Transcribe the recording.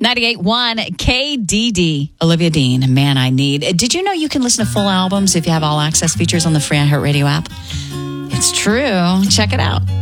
98.1 KDD. Olivia Dean, Man I Need. Did you know you can listen to full albums if you have all access features on the free iHeartRadio app? It's true. Check it out.